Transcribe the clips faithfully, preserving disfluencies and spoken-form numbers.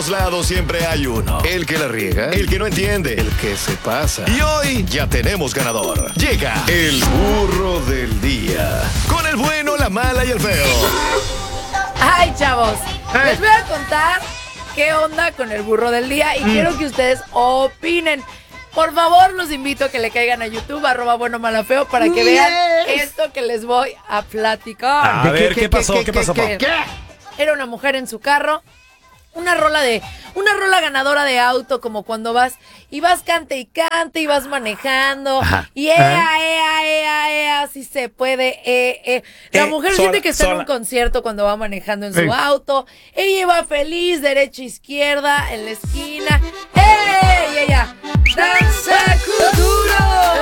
todos lados siempre hay uno. El que la riega, el que no entiende, el que se pasa. Y hoy ya tenemos ganador. Llega el burro del día. Con el bueno, la mala y el feo. Ay, chavos, les voy a contar qué onda con el burro del día y mm. quiero que ustedes opinen. Por favor, los invito a que le caigan a YouTube, arroba bueno, mala, feo, para que yes. vean esto que les voy a platicar. A ver, ¿qué, qué, ¿qué pasó? ¿Qué, ¿Qué pasó? ¿Qué, qué? Era una mujer en su carro, una rola de, una rola ganadora de auto, como cuando vas, y vas cante y cante, y vas manejando, Ajá. y ea, ea, ea, ea, si se puede, eh, eh. La eh, mujer sola, siente que está sola. en un concierto cuando va manejando en su sí. auto, ella iba feliz, derecha, izquierda, en la esquina, ¡eh! Y ella, ¡danza Kuduro!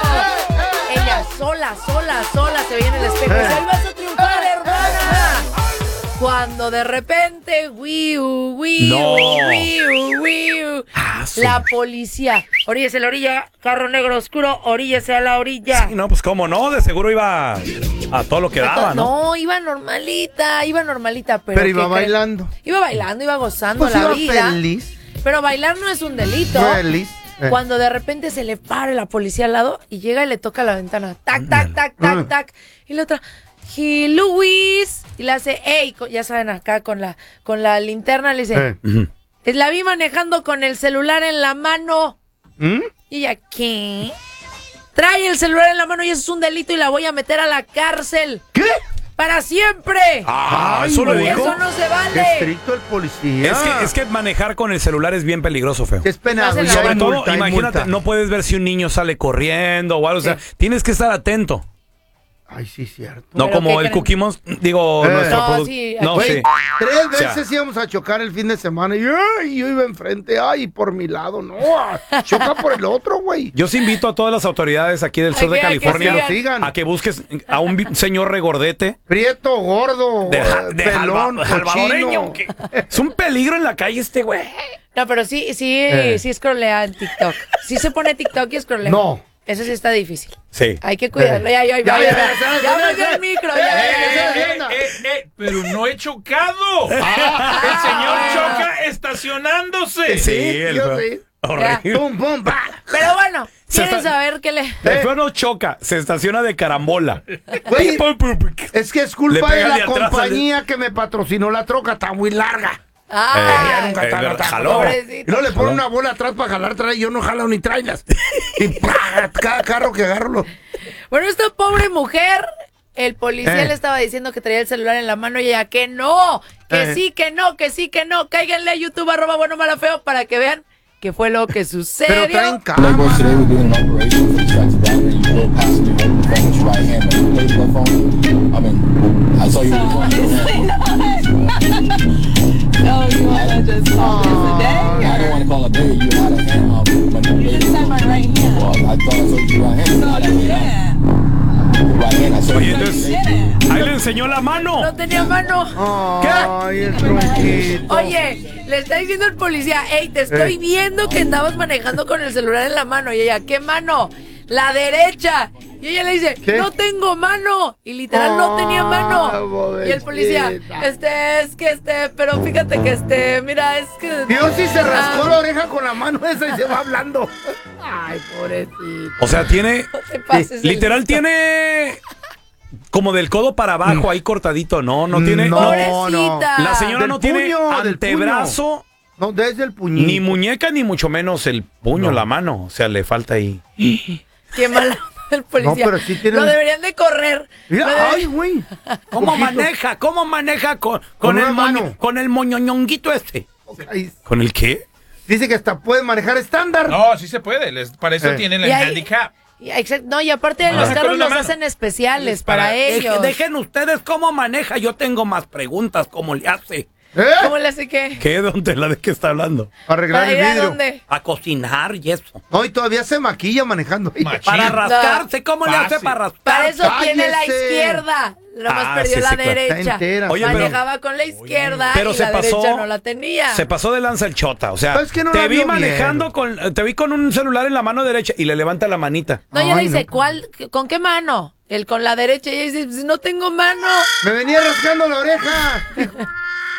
Ella sola, sola, sola, se veía en el espejo, y dice, ¡ahí vas a triunfar, hermana! Cuando de repente, wiu, wiu, no. wiu, wiu, ah, sí. la policía, oríllese a la orilla, carro negro oscuro, oríllese a la orilla. Sí, no, pues cómo no, de seguro iba a todo lo que daba, ¿no? No, iba normalita, iba normalita, pero... Pero iba bailando. Creen? Iba bailando, iba gozando pues la iba vida. feliz. Pero bailar no es un delito. Feliz. Eh. Cuando de repente se le para la policía al lado y llega y le toca la ventana, tac, tac, tac, tac, mm. tac, y la otra... Y Luis, y le hace, hey, ya saben, acá con la con la linterna, le dice, eh. uh-huh. la vi manejando con el celular en la mano. ¿Mm? Y ella, ¿qué? Trae el celular en la mano y eso es un delito y la voy a meter a la cárcel. ¿Qué? ¡Para siempre! Ah, ¿eso lo dijo? Eso no se vale. Qué estricto el policía. Es que, es que manejar con el celular es bien peligroso, feo. Es penado. Sobre todo, multa, imagínate, no puedes ver si un niño sale corriendo o algo, o sea, sí. tienes que estar atento. Ay, sí, cierto. No como el creen? Cookie Monster, digo, eh. nuestro no, producto. Sí, no, Wey, sí. Tres veces o sea, íbamos a chocar el fin de semana y ay, yo iba enfrente, ay, por mi lado, no, choca por el otro, güey. Yo os invito a todas las autoridades aquí del sur de California que sigan. a que busques a un señor regordete. Prieto, gordo, de, de pelón, salvadoreño. Es un peligro en la calle este güey. No, pero sí, sí, eh. sí escrolea en TikTok. Sí se pone TikTok y escrolea. No. Eso sí está difícil. Sí. Hay que cuidarlo. Ya, ya, ya, ya, ya, ya, ya me dio el micro. Ya, eh, eh, eh, eh, pero no he chocado. Ah, el señor choca estacionándose. Sí, el yo sí. Horrible. Pum, pum, pa. Pero bueno, ¿quieren está... saber qué le...? El feo no choca, se estaciona de carambola. Güey, es que es culpa de la de compañía al... que me patrocinó la troca, está muy larga. Ah, eh, nunca eh, está, jaló. Y no le ponen una bola atrás para jalar trailers. Yo no jalo ni trailers. Y ¡pah! Cada carro que agarro lo... Bueno, esta pobre mujer, el policía eh. le estaba diciendo que traía el celular en la mano y ella que no, que eh. sí, que no, que sí, que no. Cáiganle a YouTube, arroba bueno, mala, feo, para que vean qué fue lo que sucedió. Pero traen cámara. No, you wanna just call this a day? I don't wanna call a day. You had a hand up. You just said my right hand. Well, I thought I told you right hand. No, you didn't. Right hand, I said Oye, entonces, ahí le enseñó la mano. No tenía mano. Ay, el tronquito. Oye, le está diciendo el policía, hey, te estoy eh. viendo que andabas manejando con el celular en la mano. Y ella, ¿qué mano? La derecha. Y ella le dice, ¿qué? No tengo mano. Y literal, oh, no tenía mano. Pobrecita. Y el policía, este, es que este, pero fíjate que este, mira, es que... Dios sí se rascó ah, la oreja con la mano esa y se va hablando. Ay, pobrecito. O sea, tiene... No te pases literal, tiene... Como del codo para abajo, mm. ahí cortadito, ¿no? No tiene... No, no. La señora del no puño, tiene antebrazo. No, desde el puñito. Ni muñeca, ni mucho menos el puño, no. la mano. O sea, le falta ahí. Qué malo. El policía. No, pero sí tiene... Lo deberían de correr. Mira, debe... ay, güey. ¿Cómo Poquito. maneja? ¿Cómo maneja con, con, con el moño, con el moñoñonguito este? Ay. ¿Con el qué? Dice que hasta puede manejar estándar. No, sí se puede. Les, para eso eh. tienen el ahí, handicap. Y, no, y aparte de los no, carros los hacen especiales para, para ellos. Dejen ustedes cómo maneja. Yo tengo más preguntas. ¿Cómo le hace? ¿Eh? ¿Cómo le hace qué? ¿Qué? ¿Dónde la de qué está hablando? Para arreglar ¿Para el vidrio. ¿A dónde? A cocinar y eso. No, y todavía se maquilla manejando. Machín. Para rascarse, ¿cómo Fácil. le hace para rascarse? Para eso Cállese. tiene la izquierda. Nomás ah, perdió sí, la sí, derecha. Oye, manejaba pero, con la izquierda pero y se la pasó, derecha no la tenía. Se pasó de lanza el chota. O sea, es que no te vi manejando bien. con, te vi con un celular en la mano derecha y le levanta la manita. No, ella dice, no. ¿cuál? ¿Con qué mano? Él con la derecha y ella dice, no tengo mano. Me venía rascando la oreja.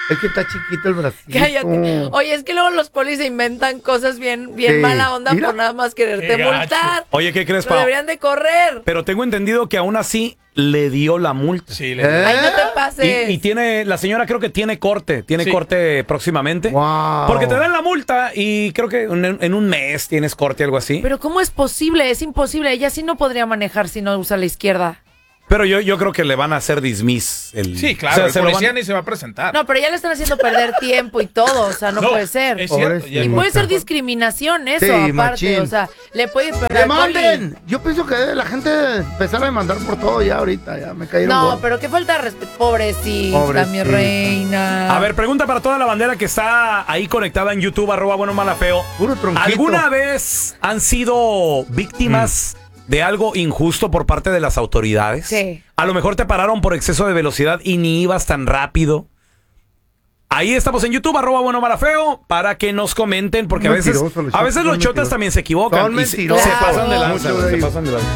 Es que está chiquito el bracito. Cállate. Oye, es que luego los polis se inventan cosas bien, bien Sí. mala onda Mira. por nada más quererte Qué gacho. multar. Oye, ¿qué crees, Lo Pau? deberían de correr. Pero tengo entendido que aún así le dio la multa. Sí, le ¿Eh? Ay, no te pases. Y, y tiene, la señora creo que tiene corte, tiene Sí. corte próximamente. Wow. Porque te dan la multa y creo que en, en un mes tienes corte, algo así. Pero, Pero ¿cómo es posible? Es imposible. Ella sí no podría manejar si no usa la izquierda. yo, yo creo que le van a hacer dismiss. El, Sí, claro, o sea, el se lo policía van- ni se va a presentar. No, pero ya le están haciendo perder tiempo y todo. O sea, no, puede ser. Es cierto, Pobrecito. ya Y es puede mucho. ser discriminación eso, Sí, aparte. machín. O sea, le puede... pero ¡Le al poli- manden! Yo pienso que debe la gente empezar a demandar por todo ya ahorita. Ya me cayeron No, gordos. pero qué falta de respeto. Pobrecita, Pobrecita. mi reina. A ver, pregunta para toda la bandera que está ahí conectada en YouTube, arroba bueno mala feo. Puro tronquito. ¿Alguna vez han sido víctimas de algo injusto por parte de las autoridades? Sí. A lo mejor te pararon por exceso de velocidad y ni ibas tan rápido. Ahí estamos en YouTube, arroba bueno mala feo, para que nos comenten, porque a veces, Mentirosos, los a veces chotas los son chotas mentirosos. también se equivocan. Son y se, mentirosos. se pasan de lanza, Mucho de güey, se ellos. pasan de lanza.